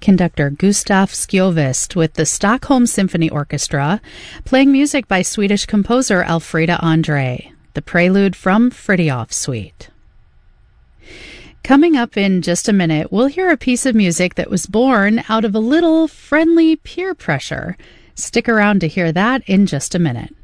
conductor Gustav Sjöwist with the Stockholm Symphony Orchestra, playing music by Swedish composer Elfrida Andre, the prelude from Fritiof Suite. Coming up in just a minute, we'll hear a piece of music that was born out of a little friendly peer pressure. Stick around to hear that in just a minute.